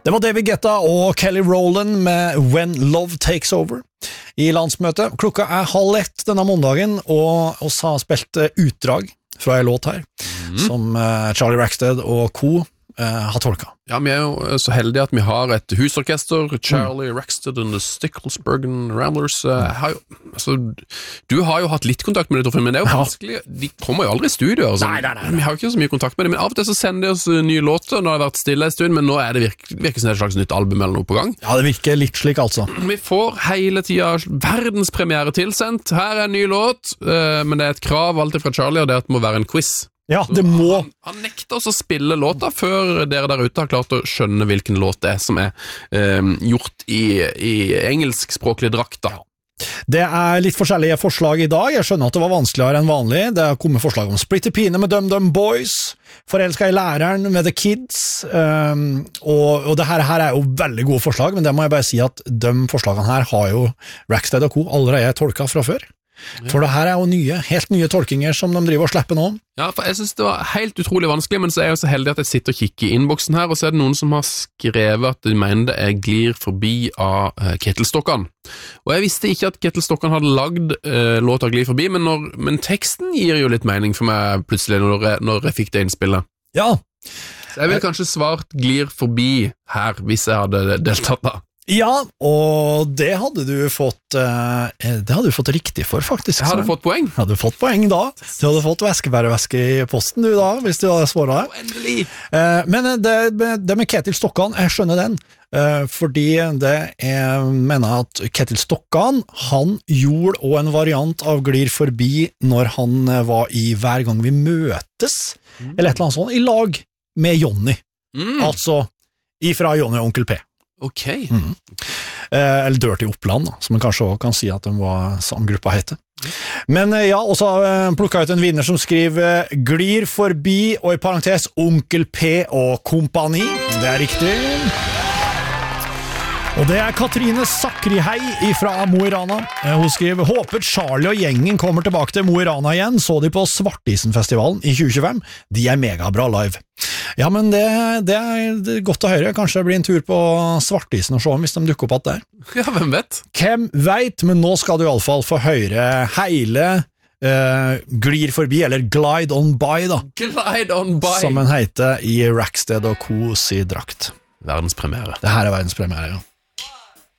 Det var David Guetta og Kelly Rowland med When Love Takes Over i landsmøtet. Klokka 12:30 denne måndagen, og oss har spilt utdrag fra en låt her, som Charlie Rackstead og co. Har tolka. Ja, vi jo så heldige at vi har et husorkester, Charlie Rackstead and the Sticklesbergen Ramblers. Du har jo hatt litt kontakt med det, Torfinn, men det jo vanskelig. De kommer jo aldri i studio. Altså. Nei. Vi har jo ikke så mye kontakt med dem, men av og til så sender de oss nye låter. Nå har det vært stille en stund, men nå det virker som et slags nytt album eller noe på gang. Ja, det virker litt slik altså. Vi får hele tiden verdenspremiere tilsendt. Her en ny låt, men det et krav alltid fra Charlie, og det at det må være en quiz. Ja, det må... Han nekter oss å spille låta før dere der ute har klart å skjønne hvilken låt det som gjort i engelskspråklig drakt da. Det litt forskjellige forslag i dag. Jeg skjønner at det var vanskeligere enn vanlig. Det har kommet forslag om Splitter Pine med Dum Dum Boys, Forelsket i læreren med The Kids, og det her jo veldig gode forslag, men det må jeg bare si at de forslagene her har jo Rackstead og co. allerede tolket fra før. For det her jo helt nye tolkinger som de driver og slipper nå. Ja, for jeg synes det var helt utrolig vanskelig, men så jeg jo så heldig at jeg sitter og kikker i innboksen her, og så det noen som har skrevet at de mener det glir forbi av Ketilstokkan. Og jeg visste ikke at Ketilstokkan hadde lagd låta Glir forbi, men teksten gir jo litt mening for meg plutselig når jeg fikk det innspillet. Ja. Så jeg vil kanskje svart Glir forbi her, hvis jeg hadde deltatt da. Ja, og det hadde du fått riktig for, faktisk. Jeg hadde fått poeng. Hadde du fått poeng da. Du hadde fått væskebærevæske i posten du da, hvis du hadde svaret. Endelig! Men det med Ketil Stokkan, jeg skjønner den, fordi jeg mener at Ketil Stokkan, han gjorde også en variant av Glir forbi når han var i Hver gang vi møtes, eller et eller annet sånt, i lag med Johnny. Altså, ifra Johnny og Onkel P. Ok. Eller Dirty Oppland da, som man kanskje også kan si at de var samme gruppa heter. Men ja, og så plukket jeg ut en vinner som skriver Glir forbi, og i parentes Onkel P og kompani. Det riktig. Og det Katrine Sakrihei fra Mo i Rana. Hun skriver, håper Charlie og gjengen kommer tilbake til Mo i Rana igjen, så de på Svartisen-festivalen i 2025. De megabra live. Ja, men det godt å høre. Kanskje det blir en tur på Svartisen og se om hvis de dukker opp at der. Ja, hvem vet? Hvem vet, men nå skal du i alle fall få høre hele Glir forbi, eller Glide on by da. Glide on by! Som den heter i Rackstead og Co. si drakt. Verdenspremiere. Det her verdenspremiere, ja.